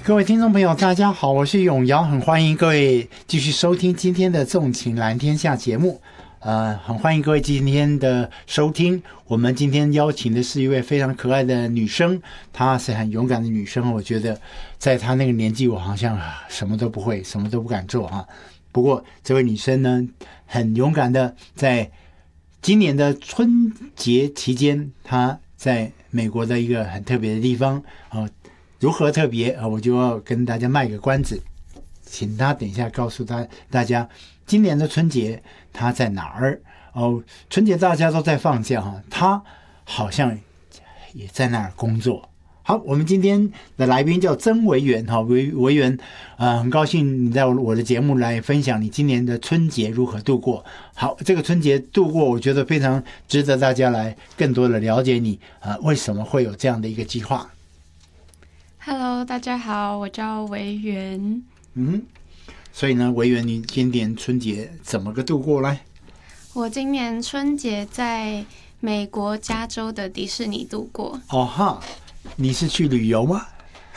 各位听众朋友大家好，我是永尧，很欢迎各位继续收听今天的纵情蓝天下节目。很欢迎各位今天的收听。我们今天邀请的是一位非常可爱的女生，她是很勇敢的女生。我觉得在她那个年纪，我好像什么都不会，什么都不敢做啊。不过这位女生呢，很勇敢的，在今年的春节期间，她在美国的一个很特别的地方啊。如何特别啊？我就要跟大家卖个关子，请他等一下告诉大家今年的春节他在哪儿哦。春节大家都在放假哈，他好像也在那儿工作。好，我们今天的来宾叫曾维元哈，维元很高兴你在我的节目来分享你今年的春节如何度过。好，这个春节度过，我觉得非常值得大家来更多的了解你为什么会有这样的一个计划。 Hello， 大家好，我叫维元。 所以呢，维元，你今年春节怎么个度过来？ 我今年春节在美国加州的迪士尼度过。 哦哈，你是去旅游吗？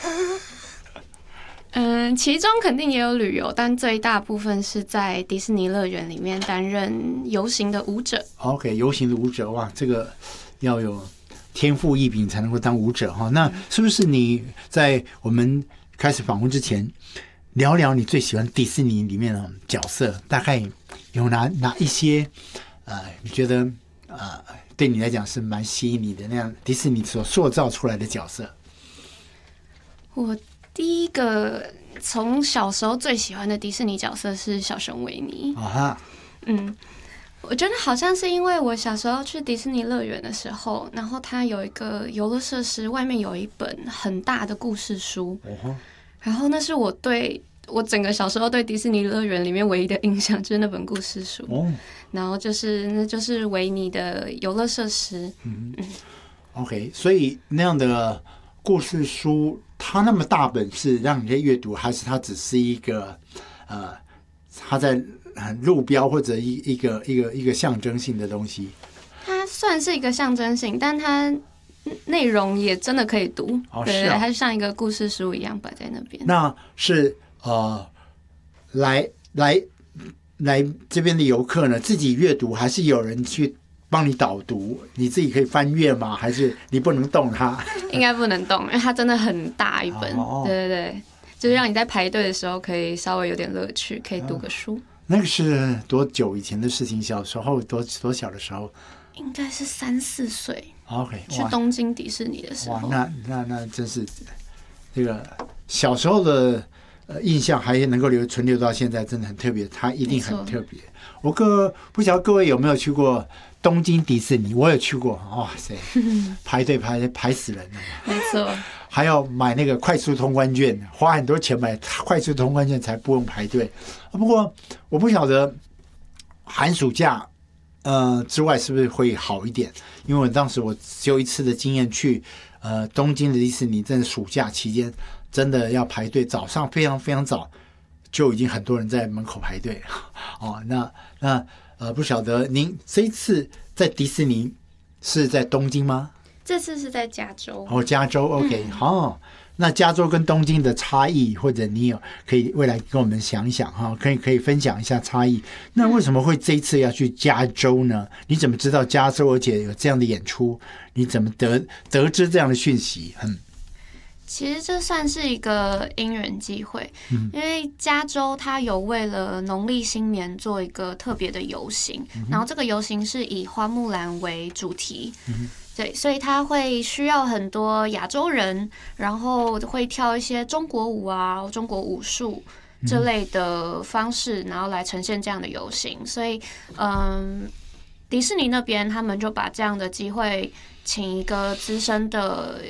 其中肯定也有旅游，但最大部分是在迪士尼乐园里面担任游行的舞者。 OK， 游行的舞者，哇，这个要有天赋异禀才能够当舞者哈。那是不是你在我们开始访问之前聊聊你最喜欢迪士尼里面的角色？大概有哪一些你觉得对你来讲是蛮吸引你的那样迪士尼所塑造出来的角色？ 我第一个从小时候最喜欢的迪士尼角色是小熊维尼。我觉得好像是因为我小时候去迪士尼乐园的时候，然后它有一个游乐设施，外面有一本很大的故事书，然后那是我整个小时候对迪士尼乐园里面唯一的印象，就是那本故事书。然后那就是维尼的游乐设施。 OK， 所以那样的故事书，它那么大本是让你可以阅读，还是它只是一个它在路标或者一个象征性的东西？ 它算是一个象征性，但它内容也真的可以读。对，它就像一个故事书一样摆在那边。 那是来这边的游客呢，自己阅读，还是有人去帮你导读？你自己可以翻阅吗？还是你不能动它？ 应该不能动，因为它真的很大一本。对对对，就是让你在排队的时候可以稍微有点乐趣，可以读个书。 那个是多久以前的事情？小时候多小的时候？ 应该是3、4岁。 OK， 去东京迪士尼的时候。 哇，那真是这个小时候的印象还能够存留到现在，真的很特别。它一定很特别。我不晓得各位有没有去过东京迪士尼？我有去过，哇塞，排队排死人了。 没错。 还要买那个快速通关券，花很多钱买快速通关券才不用排队。不过我不晓得寒暑假之外是不是会好一点，因为当时我只有一次的经验去东京的迪士尼，真的暑假期间真的要排队，早上非常非常早就已经很多人在门口排队。那不晓得您这一次在迪士尼是在东京吗？ 这次是在加州。 加州 OK， 那加州跟东京的差异，或者你可以未来跟我们想一想哈，可以分享一下差异。那为什么会这一次要去加州呢？你怎么知道加州而且有这样的演出？你怎么得知这样的讯息？ 其实这算是一个因缘际会，因为加州它有为了农历新年做一个特别的游行，然后这个游行是以花木兰为主题。对，所以他会需要很多亚洲人，然后会跳一些中国舞啊、中国武术这类的方式，然后来呈现这样的游行。所以，迪士尼那边他们就把这样的机会请一个资深的